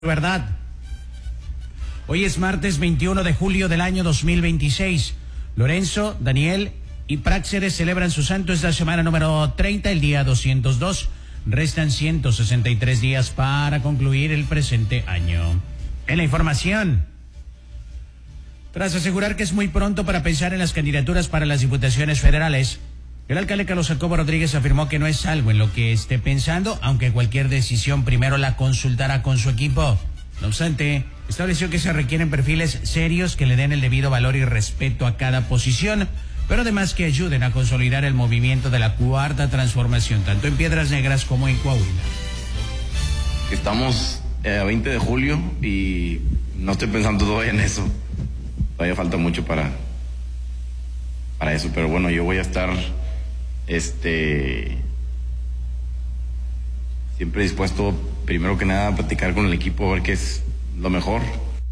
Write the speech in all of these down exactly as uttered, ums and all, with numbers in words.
Verdad. Hoy es martes veintiuno de julio del año dos mil veintiséis. Lorenzo, Daniel y Práxeres celebran su santo esta semana número treinta, el día doscientos dos. Restan ciento sesenta y tres días para concluir el presente año. En la información, tras asegurar que es muy pronto para pensar en las candidaturas para las diputaciones federales, el alcalde Carlos Jacobo Rodríguez afirmó que no es algo en lo que esté pensando, aunque cualquier decisión primero la consultará con su equipo. No obstante, estableció que se requieren perfiles serios que le den el debido valor y respeto a cada posición, pero además que ayuden a consolidar el movimiento de la cuarta transformación, tanto en Piedras Negras como en Coahuila. Estamos eh, a veinte de julio y no estoy pensando todavía en eso. Todavía falta mucho para, para eso, pero bueno, yo voy a estar este siempre dispuesto, primero que nada, a platicar con el equipo, a ver qué es lo mejor.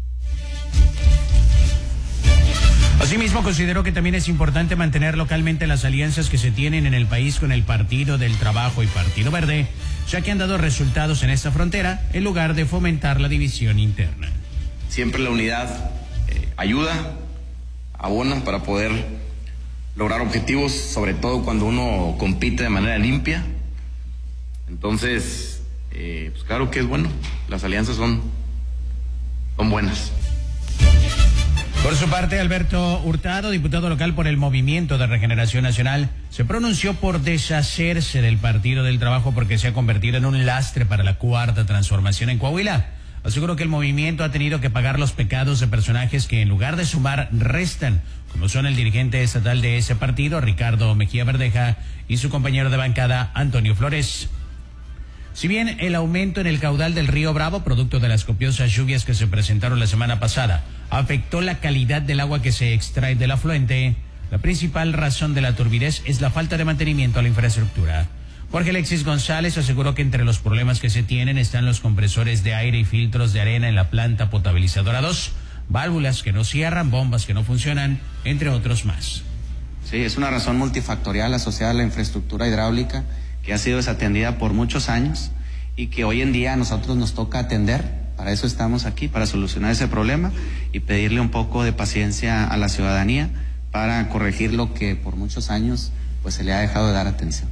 Asimismo, consideró que también es importante mantener localmente las alianzas que se tienen en el país con el Partido del Trabajo y Partido Verde, ya que han dado resultados en esta frontera, en lugar de fomentar la división interna. Siempre la unidad eh, ayuda, abona para poder lograr objetivos, sobre todo cuando uno compite de manera limpia. Entonces, eh, pues claro que es bueno, las alianzas son, son buenas. Por su parte, Alberto Hurtado, diputado local por el Movimiento de Regeneración Nacional, se pronunció por deshacerse del Partido del Trabajo porque se ha convertido en un lastre para la cuarta transformación en Coahuila. Aseguró que el movimiento ha tenido que pagar los pecados de personajes que en lugar de sumar, restan, como son el dirigente estatal de ese partido, Ricardo Mejía Verdeja, y su compañero de bancada, Antonio Flores. Si bien el aumento en el caudal del río Bravo, producto de las copiosas lluvias que se presentaron la semana pasada, afectó la calidad del agua que se extrae del afluente, la principal razón de la turbidez es la falta de mantenimiento a la infraestructura. Jorge Alexis González aseguró que entre los problemas que se tienen están los compresores de aire y filtros de arena en la planta potabilizadora dos, válvulas que no cierran, bombas que no funcionan, entre otros más. Sí, es una razón multifactorial asociada a la infraestructura hidráulica que ha sido desatendida por muchos años y que hoy en día a nosotros nos toca atender. Para eso estamos aquí, para solucionar ese problema y pedirle un poco de paciencia a la ciudadanía para corregir lo que por muchos años pues se le ha dejado de dar atención.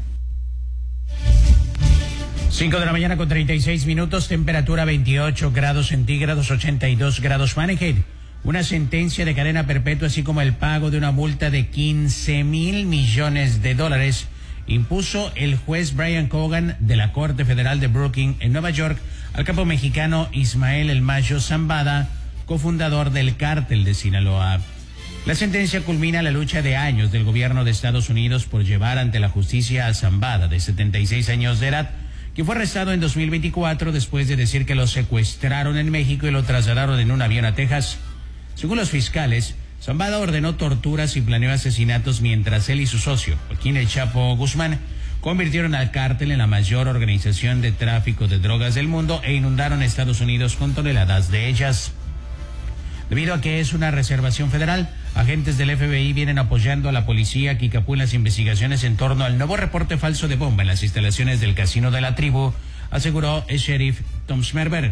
cinco de la mañana con treinta y seis minutos, temperatura veintiocho grados centígrados, ochenta y dos grados Fahrenheit. Una sentencia de cadena perpetua, así como el pago de una multa de quince mil millones de dólares, impuso el juez Brian Cogan de la Corte Federal de Brooklyn, en Nueva York, al capo mexicano Ismael El Mayo Zambada, cofundador del Cártel de Sinaloa. La sentencia culmina la lucha de años del gobierno de Estados Unidos por llevar ante la justicia a Zambada, de setenta y seis años de edad, que fue arrestado en dos mil veinticuatro después de decir que lo secuestraron en México y lo trasladaron en un avión a Texas. Según los fiscales, Zambada ordenó torturas y planeó asesinatos mientras él y su socio, Joaquín El Chapo Guzmán, convirtieron al cártel en la mayor organización de tráfico de drogas del mundo e inundaron Estados Unidos con toneladas de ellas. Debido a que es una reservación federal, agentes del F B I vienen apoyando a la policía Kickapoo en las investigaciones en torno al nuevo reporte falso de bomba en las instalaciones del Casino de la Tribu, aseguró el sheriff Tom Smerber.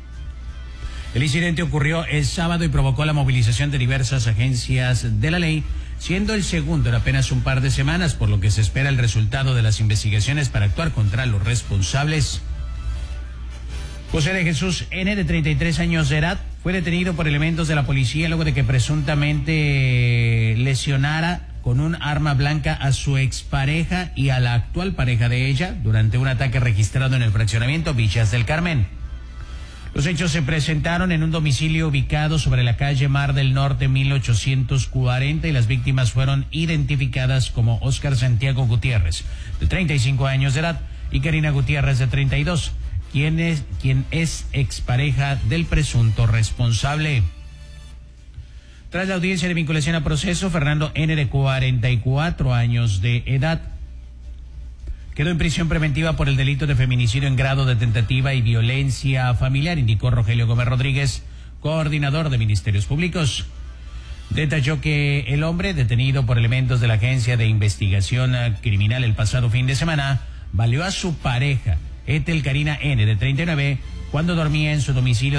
El incidente ocurrió el sábado y provocó la movilización de diversas agencias de la ley, siendo el segundo en apenas un par de semanas, por lo que se espera el resultado de las investigaciones para actuar contra los responsables. José de Jesús N., de treinta y tres años de edad, fue detenido por elementos de la policía luego de que presuntamente lesionara con un arma blanca a su expareja y a la actual pareja de ella durante un ataque registrado en el fraccionamiento Villas del Carmen. Los hechos se presentaron en un domicilio ubicado sobre la calle Mar del Norte mil ochocientos cuarenta y las víctimas fueron identificadas como Óscar Santiago Gutiérrez, de treinta y cinco años de edad, y Karina Gutiérrez, de treinta y dos, quien es, quien es expareja del presunto responsable. Tras la audiencia de vinculación a proceso, Fernando N., de cuarenta y cuatro años de edad, quedó en prisión preventiva por el delito de feminicidio en grado de tentativa y violencia familiar, indicó Rogelio Gómez Rodríguez, coordinador de Ministerios Públicos. Detalló que el hombre, detenido por elementos de la Agencia de Investigación Criminal el pasado fin de semana, valió a su pareja, Ethel Karina N., de treinta y nueve, cuando dormía en su domicilio